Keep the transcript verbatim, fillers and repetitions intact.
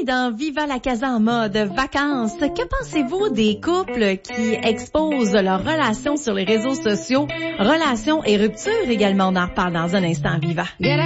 dans Viva la Casa en mode vacances. Que pensez-vous des couples qui exposent leurs relations sur les réseaux sociaux? Relations et ruptures également, on en reparle dans un instant. Viva.